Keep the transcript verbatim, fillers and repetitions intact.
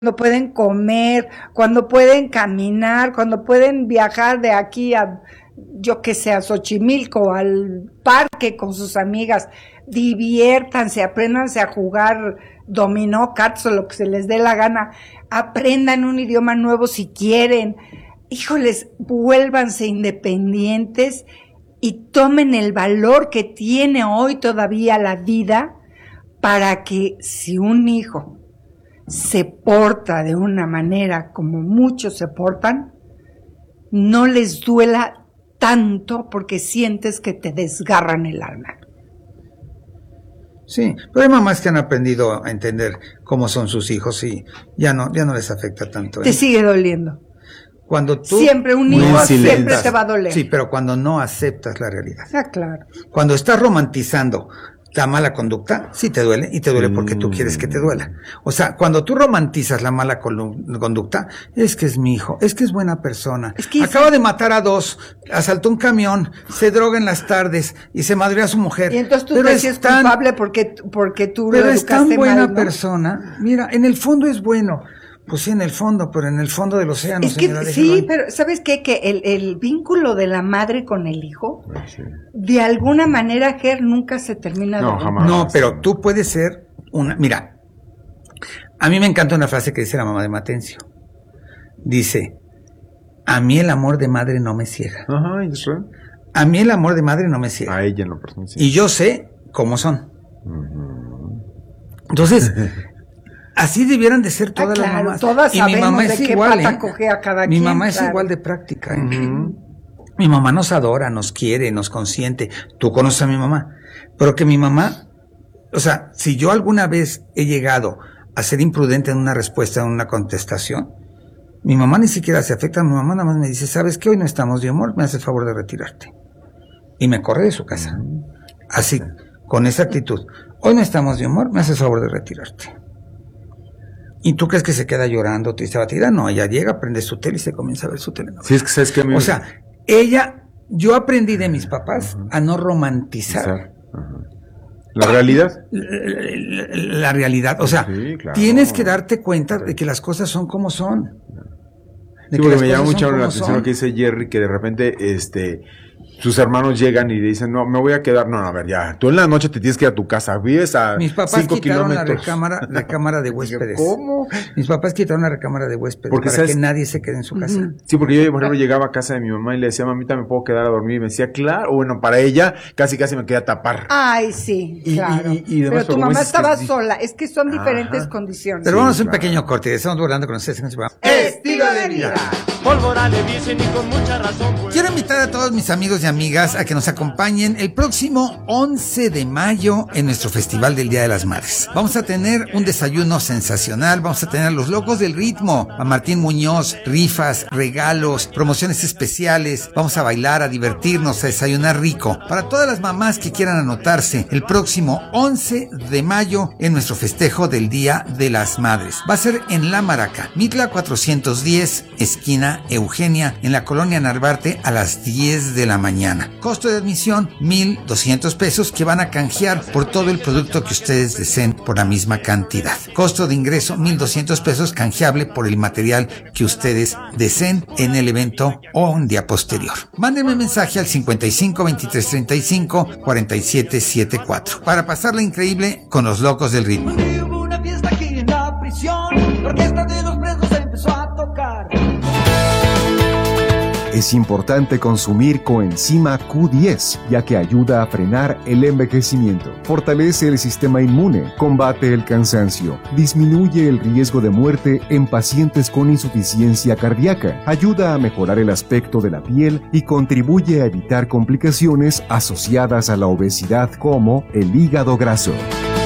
cuando pueden comer, cuando pueden caminar, cuando pueden viajar de aquí a, yo que sé, a Xochimilco, al parque con sus amigas, diviértanse, apréndanse a jugar dominó, cartas o lo que se les dé la gana, aprendan un idioma nuevo si quieren, híjoles, vuélvanse independientes y tomen el valor que tiene hoy todavía la vida para que si un hijo se porta de una manera como muchos se portan, no les duela tanto porque sientes que te desgarran el alma. Sí, pero hay mamás que han aprendido a entender cómo son sus hijos y ya no, ya no les afecta tanto, ¿eh? Te sigue doliendo. Cuando tú siempre un hijo siempre te va a doler. Sí, pero cuando no aceptas la realidad. Ah, claro. Cuando estás romantizando la mala conducta, sí te duele, y te duele porque tú quieres que te duela. O sea, cuando tú romantizas la mala conducta, es que es mi hijo, es que es buena persona. Es que acaba sí. de matar a dos, asaltó un camión, se droga en las tardes y se madreó a su mujer. Y entonces tú te sientes culpable porque, porque tú pero lo es tan buena mal, ¿no? persona. Mira, en el fondo es bueno. Pues sí, en el fondo, pero en el fondo del océano. Es que señora, sí, pero ¿sabes qué? Que el, el vínculo de la madre con el hijo, sí. de alguna manera, Ger, nunca se termina no, de... Jamás. No, pero tú puedes ser una... Mira, a mí me encanta una frase que dice la mamá de Matencio. Dice, a mí el amor de madre no me ciega. Ajá, ¿y eso? A mí el amor de madre no me ciega. A ella en lo personal, sí. Y yo sé cómo son. Uh-huh. Entonces... Así debieran de ser todas ah, claro, las mamás. Todas y mi mamá es de igual, qué pata ¿eh? coge a cada mi quien, mamá claro. es igual de práctica. ¿eh? Uh-huh. Mi mamá nos adora, nos quiere, nos consiente. Tú conoces a mi mamá. Pero que mi mamá, o sea, si yo alguna vez he llegado a ser imprudente en una respuesta, en una contestación, mi mamá ni siquiera se afecta. Mi mamá nada más me dice, ¿sabes qué? Hoy no estamos de humor, me hace el favor de retirarte. Y me corre de su casa. Uh-huh. Así, con esa actitud. Hoy no estamos de humor, me hace el favor de retirarte. ¿Y tú crees que se queda llorando, triste, batida? No, ella llega, prende su tele y se comienza a ver su telenovela. Sí, es que sabes que a mí... O sea, ella, yo aprendí de mis papás uh-huh. a no romantizar. Uh-huh. ¿La realidad? La, la, la realidad, o sea, sí, claro. Tienes que darte cuenta de que las cosas son como son. De sí, porque me llama mucho la atención lo que dice Jerry, que de repente, este... sus hermanos llegan y le dicen, no, me voy a quedar, no, no, a ver, ya, tú en la noche te tienes que ir a tu casa, vives a Mis papás cinco quitaron kilómetros. la recámara, recámara de huéspedes. ¿Cómo? Mis papás quitaron la recámara de huéspedes porque, para ¿sabes? que nadie se quede en su casa. Uh-huh. Sí, porque yo, por ejemplo, llegaba a casa de mi mamá y le decía, mamita, ¿me puedo quedar a dormir? Y me decía, claro, bueno, para ella, casi casi me quería tapar. Ay, sí, y, claro. Y, y, y pero tu mamá estaba que... sola, es que son diferentes Ajá. condiciones. Pero vamos a sí, un claro. pequeño corte, estamos volando con ustedes. Estilo de vida. Pólvora le dicen y con mucha razón. Pues. Quiero invitar a todos mis amigos y amigas a que nos acompañen el próximo once de mayo en nuestro Festival del Día de las Madres. Vamos a tener un desayuno sensacional, vamos a tener a los locos del ritmo, a Martín Muñoz, rifas, regalos, promociones especiales, vamos a bailar, a divertirnos, a desayunar rico. Para todas las mamás que quieran anotarse el próximo once de mayo en nuestro festejo del Día de las Madres. Va a ser en La Maraca, Mitla cuatrocientos diez, esquina Eugenia, en la colonia Narvarte a las diez de la mañana. Costo de admisión mil doscientos pesos que van a canjear por todo el producto que ustedes deseen por la misma cantidad. Costo de ingreso mil doscientos pesos canjeable por el material que ustedes deseen en el evento o un día posterior. Mándenme mensaje al cincuenta y cinco, veintitrés, treinta y cinco, cuarenta y siete setenta y cuatro para pasarla increíble con los locos del ritmo. Hubo una fiesta aquí en la prisión, la orquesta de los presos empezó a tocar. Es importante consumir coenzima Q diez, ya que ayuda a frenar el envejecimiento, fortalece el sistema inmune, combate el cansancio, disminuye el riesgo de muerte en pacientes con insuficiencia cardíaca, ayuda a mejorar el aspecto de la piel y contribuye a evitar complicaciones asociadas a la obesidad como el hígado graso.